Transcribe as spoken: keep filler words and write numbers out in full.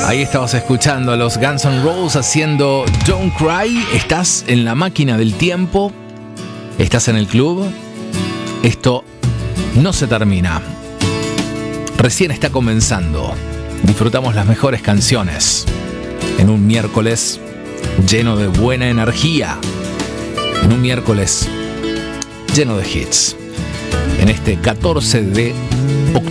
Ahí estabas escuchando a los Guns N' Roses haciendo Don't Cry. Estás en la máquina del tiempo. Estás en el club. Esto no se termina. Recién está comenzando. Disfrutamos las mejores canciones en un miércoles lleno de buena energía. En un miércoles lleno de hits. En este catorce de